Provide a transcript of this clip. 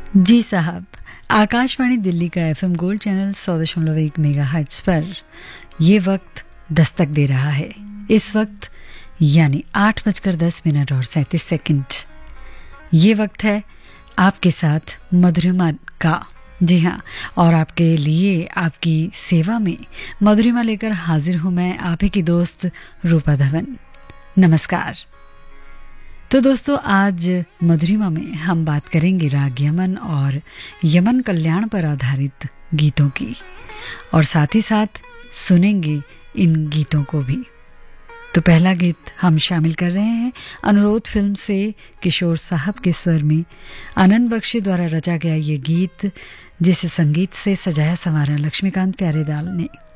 जी साहब, आकाशवाणी दिल्ली का FM gold channel 100.1 megahertz पर ये वक्त दस्तक दे रहा है। इस वक्त यानी 8:10 और 37 ये वक्त है आपके साथ मधुरिमा का। जी हाँ, और आपके लिए आपकी सेवा में मधुरिमा लेकर हाजिर हूँ मैं, आप ही की दोस्त रूपा धवन। नमस्कार। तो दोस्तों, आज मधुरिमा में हम बात करेंगे राग यमन और यमन कल्याण पर आधारित गीतों की, और साथ ही साथ सुनेंगे इन गीतों को भी। तो पहला गीत हम शामिल कर रहे हैं अनुरोध फिल्म से किशोर साहब के स्वर में आनंद बख्शी द्वारा रचा गया ये गीत, जिसे संगीत से सजाया संवारा लक्ष्मीकांत प्यारेलाल ने।